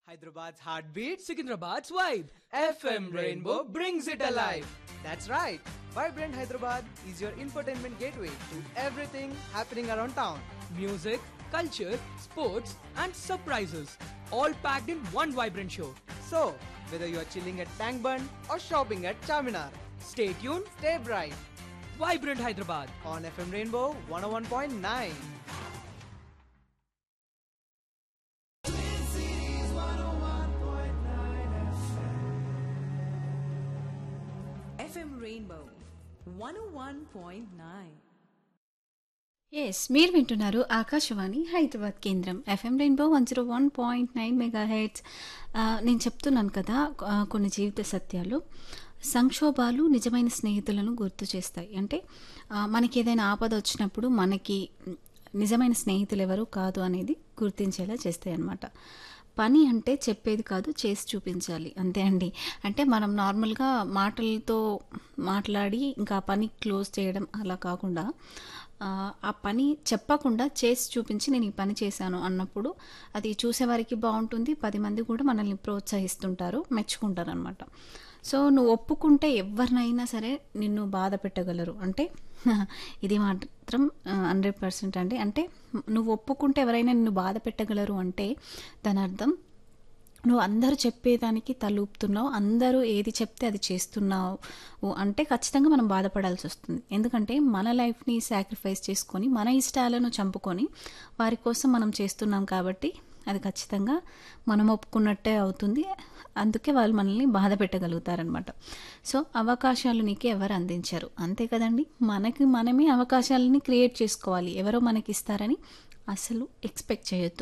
Hyderabad's heartbeat, Secunderabad's vibe. FM Rainbow brings it alive. That's right. Vibrant Hyderabad is your infotainment gateway to everything happening around town. Music, culture, sports, and surprises. All packed in one vibrant show. So, whether you're chilling at Tank Bund or shopping at Charminar, Stay tuned. stay bright Vibrant Hyderabad. on FM Rainbow 101.9. FM Rainbow 101.9. Yes మీరు వింటున్నారు ఆకాశవాణి హైదరాబాద్ కేంద్రం FM rainbow 101.9 mega heads. నేను చెప్తున్నాను కదా కొన్ని జీవిత సత్యాలు. సంక్షోభాలు నిజమైన స్నేహితులను గుర్తు చేస్తాయి. అంటే మనకి ఏదైనా ఆపద వచ్చినప్పుడు మనకి నిజమైన స్నేహితులు ఎవరు కాదు అనేది గుర్తించేలా చేస్తాయి అన్నమాట. పని అంటే చెప్పేది కాదు, చేసి చూపించాలి, అంతే అండి. అంటే మనం నార్మల్గా మాటలతో మాట్లాడి ఇంకా ఆ పని క్లోజ్ చేయడం అలా కాకుండా ఆ పని చెప్పకుండా చేసి చూపించి నేను ఈ పని చేశాను అన్నప్పుడు అది చూసేవారికి బాగుంటుంది, 10 మంది కూడా మనల్ని ప్రోత్సహిస్తుంటారు, మెచ్చుకుంటారు అనమాట. సో నువ్వు ఒప్పుకుంటే ఎవరినైనా సరే నిన్ను బాధ పెట్టగలరు. అంటే ఇది మాత్రం 100% అండి. అంటే నువ్వు ఒప్పుకుంటే ఎవరైనా నిన్ను బాధ పెట్టగలరు అంటే దాని అర్థం నువ్వు అందరూ చెప్పేదానికి తలూపుతున్నావు, అందరూ ఏది చెప్తే అది చేస్తున్నావు అంటే ఖచ్చితంగా మనం బాధపడాల్సి వస్తుంది. ఎందుకంటే మన లైఫ్ని సాక్రిఫైస్ చేసుకొని మన ఇష్టాలను చంపుకొని వారి కోసం మనం చేస్తున్నాం కాబట్టి అది ఖచ్చితంగా మనం ఒప్పుకున్నట్టే అవుతుంది. అందుకే వాళ్ళు మనల్ని బాధ పెట్టగలుగుతారనమాట. సో అవకాశాలు నీకు ఎవరు అందించారు, అంతే కదండి. మనకి మనమే అవకాశాలని క్రియేట్ చేసుకోవాలి. ఎవరో మనకి ఇస్తారని అసలు ఎక్స్పెక్ట్ చేయొద్దు.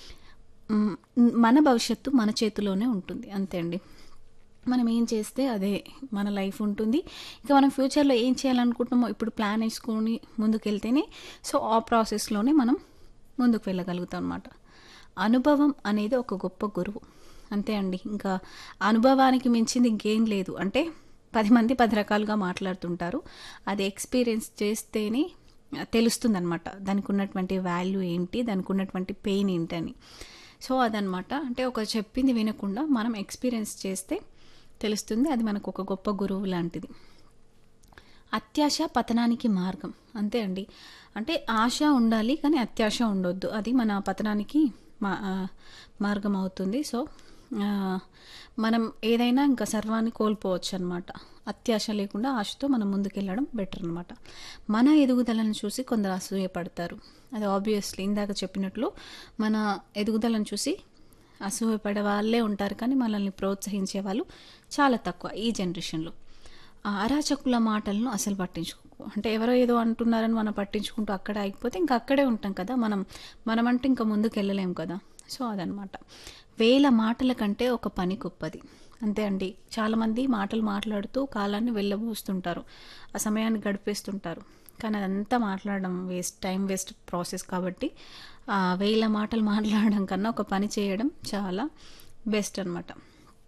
మన భవిష్యత్తు మన చేతిలోనే ఉంటుంది, అంతే అండి. మనం ఏం చేస్తే అదే మన లైఫ్ ఉంటుంది. ఇంకా మనం ఫ్యూచర్లో ఏం చేయాలనుకుంటున్నామో ఇప్పుడు ప్లాన్ వేసుకొని ముందుకెళ్తేనే సో ఆ ప్రాసెస్లోనే మనం ముందుకు వెళ్ళగలుగుతాం అన్నమాట. అనుభవం అనేది ఒక గొప్ప గురువు, అంతే అండి. ఇంకా అనుభవానికి మించింది ఇంకేం లేదు. అంటే 10 మంది 10 రకాలుగా మాట్లాడుతుంటారు, అది ఎక్స్పీరియన్స్ చేస్తేనే తెలుస్తుంది అనమాట. దానికి ఉన్నటువంటి వాల్యూ ఏంటి, దానికి ఉన్నటువంటి పెయిన్ ఏంటని. సో అదనమాట. అంటే ఒక చెప్పింది వినకుండా మనం ఎక్స్పీరియన్స్ చేస్తే తెలుస్తుంది. అది మనకు ఒక గొప్ప గురువు లాంటిది. అత్యాశ పతనానికి మార్గం, అంతే అండి. అంటే ఆశ ఉండాలి కానీ అత్యాశ ఉండొద్దు, అది మన పతనానికి మార్గం అవుతుంది. సో మనం ఏదైనా ఇంకా సర్వాన్ని కోల్పోవచ్చు అనమాట. అత్యాశ లేకుండా ఆశతో మనం ముందుకెళ్ళడం బెటర్ అనమాట. మన ఎదుగుదలను చూసి కొందరు అసూయపడతారు, అది ఆబ్వియస్లీ ఇందాక చెప్పినట్లు మన ఎదుగుదలను చూసి అసూయపడే వాళ్ళే ఉంటారు, కానీ మనల్ని ప్రోత్సహించే వాళ్ళు చాలా తక్కువ ఈ జనరేషన్లో. అరాచకుల మాటలను అసలు పట్టించుకో. అంటే ఎవరో ఏదో అంటున్నారని మనం పట్టించుకుంటూ అక్కడ ఆగిపోతే ఇంకా అక్కడే ఉంటాం కదా, మనమంటే ఇంకా ముందుకు వెళ్ళలేము కదా. సో అదనమాట. 1000 మాటల కంటే ఒక పని గొప్పది, అంతే అండి. చాలామంది మాటలు మాట్లాడుతూ కాలాన్ని వెళ్ళబోస్తుంటారు, ఆ సమయాన్ని గడిపేస్తుంటారు, కానీ అదంతా మాట్లాడడం వేస్ట్, టైం వేస్ట్ ప్రాసెస్. కాబట్టి 1000 మాటలు మాట్లాడడం కన్నా ఒక పని చేయడం చాలా బెస్ట్ అనమాట.